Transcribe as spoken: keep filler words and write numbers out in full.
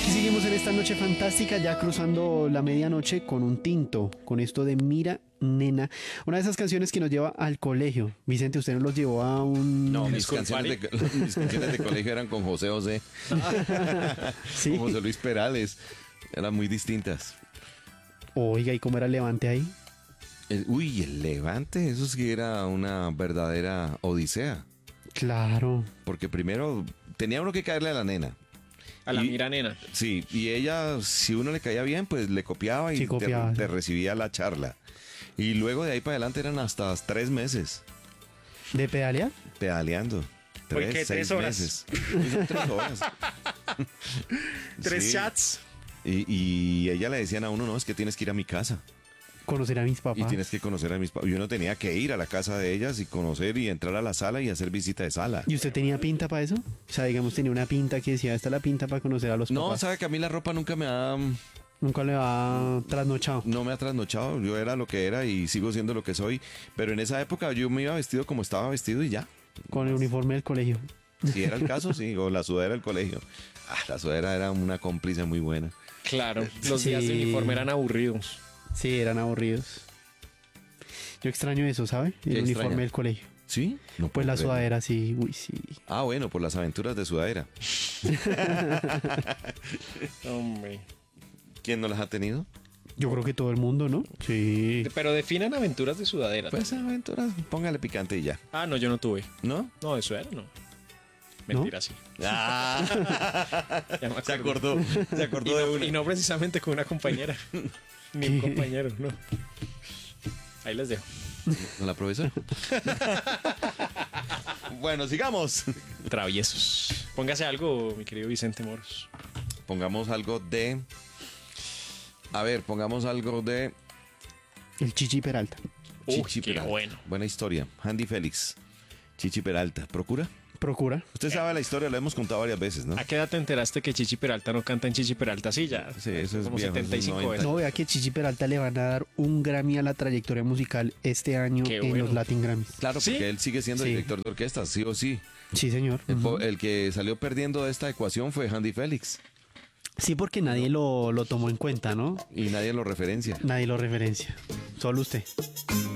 Aquí seguimos en esta noche fantástica, ya cruzando la medianoche con un tinto, con esto de Mira, Nena, una de esas canciones que nos lleva al colegio. Vicente, usted nos los llevó a un... No, mis canciones, de, mis canciones de colegio eran con José José, sí. con José Luis Perales, eran muy distintas. Oiga, ¿y cómo era el levante ahí? El, uy, el levante, eso sí era una verdadera odisea. Claro. Porque primero tenía uno que caerle a la nena. A la Y- Mira Nena. Sí, y ella, si uno le caía bien, pues le copiaba y Sí, te- copiaba, te, sí. recibía la charla. Y luego de ahí para adelante eran hasta tres meses ¿De pedalear? pedaleando. Tres, ¿qué? seis ¿Tres horas? meses. Sí, son tres horas. Tres Sí. chats. Y, y ella le decían a uno, no, es que tienes que ir a mi casa. Conocer a mis Y papás. tienes que conocer a mis papás. Y uno tenía que ir a la casa de ellas y conocer y entrar a la sala y hacer visita de sala. ¿Y usted tenía pinta para eso? O sea, digamos, tenía una pinta que decía, esta es la pinta para conocer a los No, papás. sabe que a mí la ropa nunca me ha, Nunca le va trasnochado. no me ha trasnochado. Yo era lo que era y sigo siendo lo que soy. Pero en esa época yo me iba vestido como estaba vestido y ya. Con el uniforme del colegio. Si era el caso, sí. O la sudadera del colegio. Ah, la sudadera era una cómplice muy buena. Claro, los Sí. días de uniforme eran aburridos. Sí, eran aburridos. Yo extraño eso, ¿sabe? El ¿Qué uniforme extraña? del colegio. ¿Sí? No Pues puedo la creerlo. sudadera, sí. Uy, sí. Ah, bueno, por las aventuras de sudadera. Hombre. ¿Quién no las ha tenido? Yo creo que todo el mundo, ¿no? Sí. Pero definan aventuras de sudadera. Pues aventuras, póngale picante y ya. Ah, no, yo no tuve. ¿No? No, eso era, no. Mentira, sí. Ah, Ya me se acuerdo. acordó, se Y acordó de no, una. y no precisamente con una compañera. Ni un ¿Qué? compañero, no. Ahí les dejo. Con la profesora. Bueno, sigamos. Traviesos. Póngase algo, mi querido Vicente Moros. Pongamos algo de. A ver, pongamos algo de El Chichi Peralta. Uy, Chichi qué Peralta. bueno. Buena historia. Andy Félix. Chichi Peralta. ¿Procura? Procura. Usted sabe la historia, lo hemos contado varias veces, ¿no? ¿A qué edad te enteraste que Chichi Peralta no canta en Chichi Peralta? Sí, ya. Sí, eso es como viejo, setenta y cinco eso es veces. No, vea que Chichi Peralta le van a dar un Grammy a la trayectoria musical este año Qué en bueno. los Latin Grammys. Claro, ¿Sí? porque él sigue siendo Sí. director de orquesta, sí o sí. Sí, señor. El, po- Ujú. el que salió perdiendo de esta ecuación fue Andy Félix. Sí, porque nadie lo, lo tomó en cuenta, ¿no? Y nadie lo referencia. Nadie lo referencia. Solo usted.